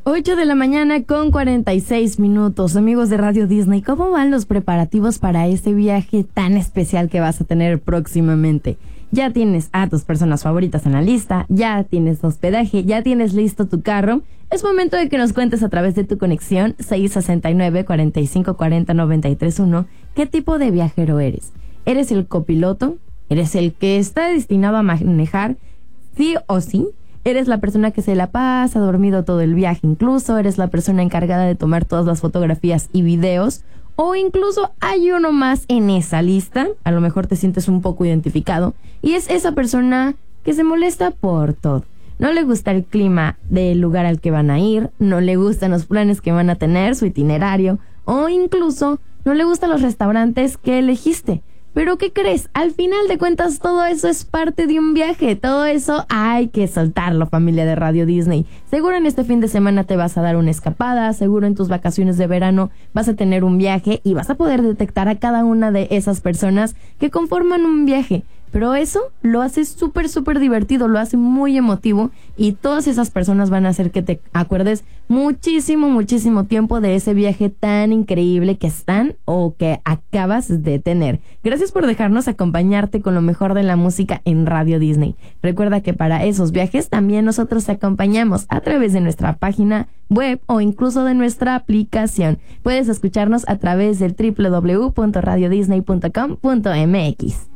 8 de la mañana con 46 minutos. Amigos de Radio Disney, ¿cómo van los preparativos para este viaje tan especial que vas a tener próximamente? Ya tienes a tus personas favoritas en la lista, ya tienes hospedaje, ya tienes listo tu carro. Es momento de que nos cuentes a través de tu conexión 669-4540-931 qué tipo de viajero eres. ¿Eres el copiloto? ¿Eres el que está destinado a manejar sí o sí? ¿Eres la persona que se la pasa dormido todo el viaje incluso? ¿Eres la persona encargada de tomar todas las fotografías y videos? O incluso hay uno más en esa lista, a lo mejor te sientes un poco identificado, y es esa persona que se molesta por todo. No le gusta el clima del lugar al que van a ir, no le gustan los planes que van a tener, su itinerario, o incluso no le gustan los restaurantes que elegiste. Pero ¿qué crees? Al final de cuentas todo eso es parte de un viaje. Todo eso hay que soltarlo, familia de Radio Disney. Seguro en este fin de semana te vas a dar una escapada, seguro en tus vacaciones de verano vas a tener un viaje y vas a poder detectar a cada una de esas personas que conforman un viaje. Pero eso lo hace súper divertido, lo hace muy emotivo y todas esas personas van a hacer que te acuerdes muchísimo tiempo de ese viaje tan increíble que están o que acabas de tener. Gracias por dejarnos acompañarte con lo mejor de la música en Radio Disney. Recuerda que para esos viajes también nosotros te acompañamos a través de nuestra página web o incluso de nuestra aplicación. Puedes escucharnos a través del www.radiodisney.com.mx.